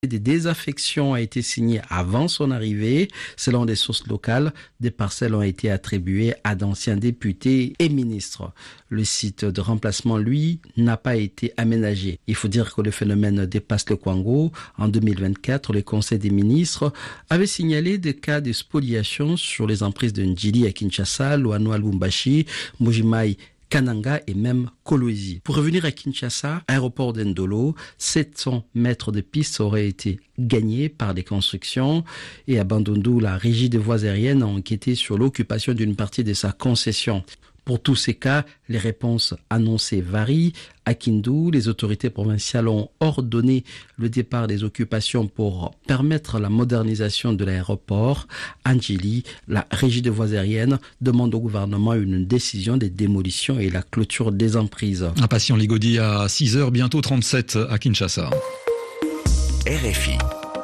Des désaffections ont été signées avant son arrivée. Selon des sources locales, des parcelles ont été attribuées à d'anciens députés et ministres. Le site de remplacement, lui, n'a pas été aménagé. Il faut dire que le phénomène dépasse le Congo. En 2024, le Conseil des ministres avait signalé des cas de spoliation sur les emprises de Ndjili à Kinshasa, Loano à Lubumbashi, Mbuji-Mayi, Kananga et même Kolwezi. Pour revenir à Kinshasa, aéroport d'Endolo, 700 mètres de piste auraient été gagnés par des constructions et à Bandundu, la régie des voies aériennes a enquêté sur l'occupation d'une partie de sa concession. Pour tous ces cas, les réponses annoncées varient. À Kindu, les autorités provinciales ont ordonné le départ des occupations pour permettre la modernisation de l'aéroport. À Ndjili, la régie des voies aériennes demande au gouvernement une décision des démolitions et la clôture des emprises. Un patient Ligodi à 6h, bientôt 37 à Kinshasa. RFI.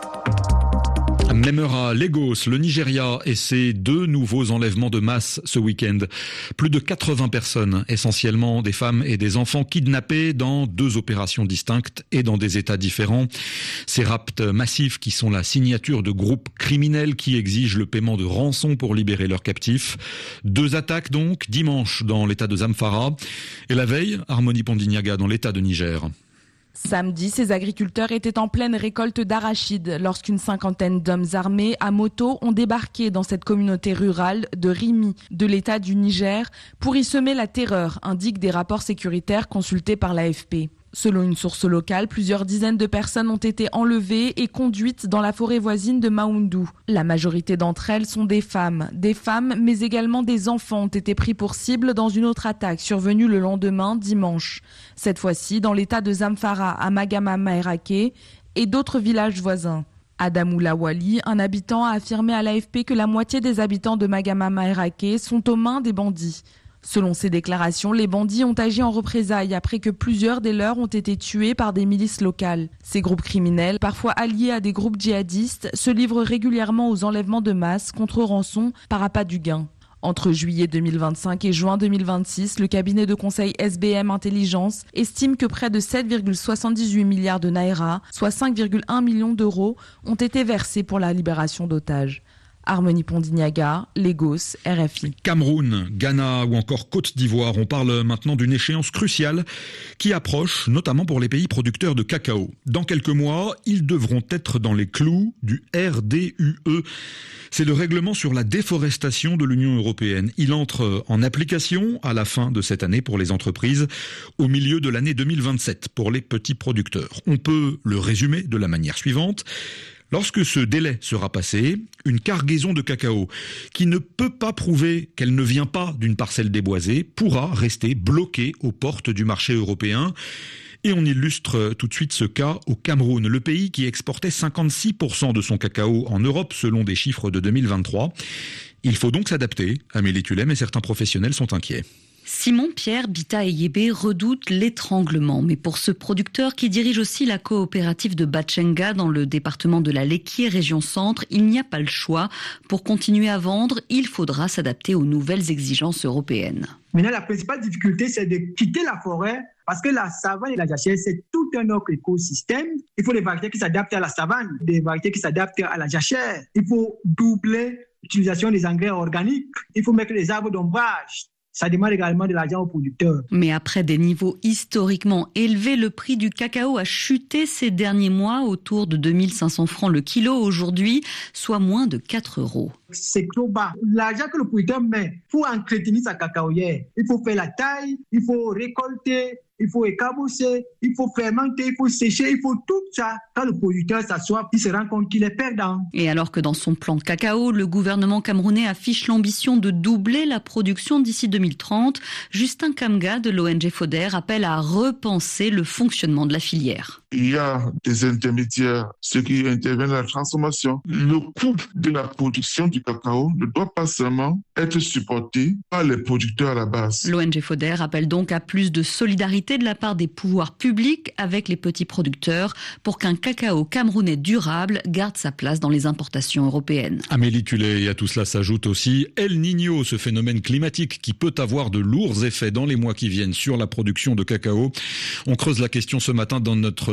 Même heure à Lagos, le Nigeria et ses 2 nouveaux enlèvements de masse ce week-end. Plus de 80 personnes, essentiellement des femmes et des enfants, kidnappés dans 2 opérations distinctes et dans des états différents. Ces rapts massifs qui sont la signature de groupes criminels qui exigent le paiement de rançon pour libérer leurs captifs. 2 attaques donc, dimanche dans l'état de Zamfara et la veille, Harmonie Pondignaga dans l'état de Niger. Samedi, ces agriculteurs étaient en pleine récolte d'arachides lorsqu'une 50aine d'hommes armés à moto ont débarqué dans cette communauté rurale de Rimi, de l'état du Niger, pour y semer la terreur, indiquent des rapports sécuritaires consultés par l'AFP. Selon une source locale, plusieurs dizaines de personnes ont été enlevées et conduites dans la forêt voisine de Maoundou. La majorité d'entre elles sont des femmes mais également des enfants ont été pris pour cible dans une autre attaque survenue le lendemain, dimanche. Cette fois-ci dans l'état de Zamfara à Magama-Maerake et d'autres villages voisins. Adamou Lawali, un habitant, a affirmé à l'AFP que la moitié des habitants de Magama-Maerake sont aux mains des bandits. Selon ses déclarations, les bandits ont agi en représailles après que plusieurs des leurs ont été tués par des milices locales. Ces groupes criminels, parfois alliés à des groupes djihadistes, se livrent régulièrement aux enlèvements de masse contre rançon par appât du gain. Entre juillet 2025 et juin 2026, le cabinet de conseil SBM Intelligence estime que près de 7,78 milliards de naira, soit 5,1 millions d'euros, ont été versés pour la libération d'otages. Harmonie Pondignaga, Lagos, RFI. Cameroun, Ghana ou encore Côte d'Ivoire, on parle maintenant d'une échéance cruciale qui approche, notamment pour les pays producteurs de cacao. Dans quelques mois, ils devront être dans les clous du RDUE. C'est le règlement sur la déforestation de l'Union européenne. Il entre en application à la fin de cette année pour les entreprises, au milieu de l'année 2027 pour les petits producteurs. On peut le résumer de la manière suivante. Lorsque ce délai sera passé, une cargaison de cacao qui ne peut pas prouver qu'elle ne vient pas d'une parcelle déboisée pourra rester bloquée aux portes du marché européen. Et on illustre tout de suite ce cas au Cameroun, le pays qui exportait 56% de son cacao en Europe selon des chiffres de 2023. Il faut donc s'adapter. Amélie Tulem et certains professionnels sont inquiets. Simon Pierre Bita Eyebe redoute l'étranglement. Mais pour ce producteur qui dirige aussi la coopérative de Batchenga dans le département de la Léquier, région centre, il n'y a pas le choix. Pour continuer à vendre, il faudra s'adapter aux nouvelles exigences européennes. Maintenant, la principale difficulté, c'est de quitter la forêt parce que la savane et la jachère, c'est tout un autre écosystème. Il faut des variétés qui s'adaptent à la savane, des variétés qui s'adaptent à la jachère. Il faut doubler l'utilisation des engrais organiques. Il faut mettre des arbres d'ombrage. Ça demande également de l'argent aux producteurs. Mais après des niveaux historiquement élevés, le prix du cacao a chuté ces derniers mois autour de 2500 francs le kilo aujourd'hui, soit moins de 4 €. C'est trop bas. L'argent que le producteur met pour entretenir sa cacaoyère, il faut faire la taille, il faut récolter, il faut écabousser, il faut fermenter, il faut sécher, il faut tout ça. Quand le producteur s'assoit, il se rend compte qu'il est perdant. Et alors que dans son plan cacao, le gouvernement camerounais affiche l'ambition de doubler la production d'ici 2030, Justin Kamga de l'ONG FODER appelle à repenser le fonctionnement de la filière. Il y a des intermédiaires, ceux qui interviennent dans la transformation. Le coût de la production du cacao ne doit pas seulement être supporté par les producteurs à la base. L'ONG FODER appelle donc à plus de solidarité de la part des pouvoirs publics avec les petits producteurs pour qu'un cacao camerounais durable garde sa place dans les importations européennes. Amélie Tullet, et à tout cela s'ajoute aussi El Niño, ce phénomène climatique qui peut avoir de lourds effets dans les mois qui viennent sur la production de cacao. On creuse la question ce matin dans notre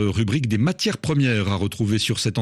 rubrique des matières premières à retrouver sur cette